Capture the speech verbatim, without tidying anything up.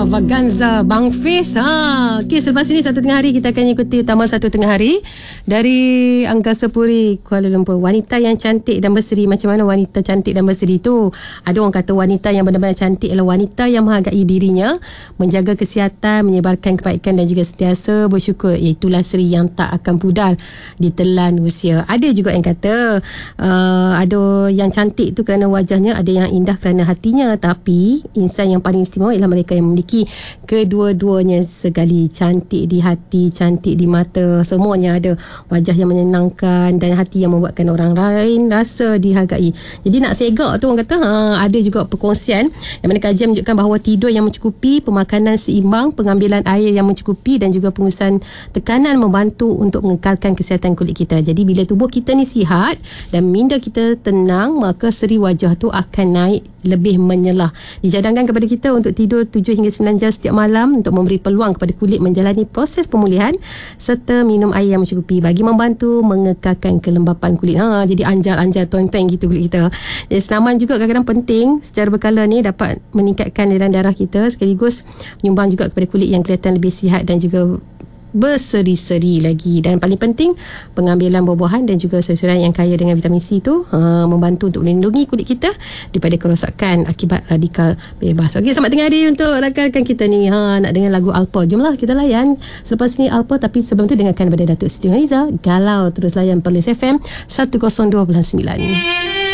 Extravaganza Bang Fiz. Ha. Okey, selepas ini satu tengah hari kita akan ikuti utama satu tengah hari dari Angkasa Puri Kuala Lumpur. Wanita yang cantik dan berseri. Macam mana wanita cantik dan berseri tu? Ada orang kata wanita yang benar-benar cantik adalah wanita yang menghargai dirinya, menjaga kesihatan, menyebarkan kebaikan dan juga sentiasa bersyukur. Itulah seri yang tak akan pudar ditelan usia. Ada juga yang kata uh, ada yang cantik tu kerana wajahnya, ada yang indah kerana hatinya. Tapi insan yang paling istimewa ialah mereka yang memiliki kedua-duanya sekali. Cantik di hati, cantik di mata, semuanya ada. Wajah yang menyenangkan dan hati yang membuatkan orang lain rasa dihargai. Jadi nak segak tu orang kata ha, ada juga perkongsian yang mana kajian menunjukkan bahawa tidur yang mencukupi, pemakanan seimbang, pengambilan air yang mencukupi dan juga pengurusan tekanan membantu untuk mengekalkan kesihatan kulit kita. Jadi bila tubuh kita ni sihat dan minda kita tenang, maka seri wajah tu akan naik lebih menyelah. Dijadangkan kepada kita untuk tidur tujuh hingga sembilan jam setiap malam untuk memberi peluang kepada kulit menjalani proses pemulihan serta minum air yang mencukupi bagi membantu mengekalkan kelembapan kulit. Ha, jadi anjal-anjal tuan-tuan gitu kulit kita. Jadi senaman juga kadang-kadang penting secara berkala ni dapat meningkatkan aliran darah kita, sekaligus menyumbang juga kepada kulit yang kelihatan lebih sihat dan juga berseri-seri lagi. Dan paling penting, pengambilan buah-buahan dan juga sayuran yang kaya dengan vitamin C tu ha, membantu untuk melindungi kulit kita daripada kerosakan akibat radikal bebas. Okey, selamat tengah hari untuk rakan-rakan kita ni. Ha, nak dengar lagu Alpa. Jomlah kita layan selepas ni Alpa, tapi sebelum tu dengarkan daripada Datuk Siti Nurhaliza, Galau. Terus layan Perlis F M seratus dua puluh sembilan.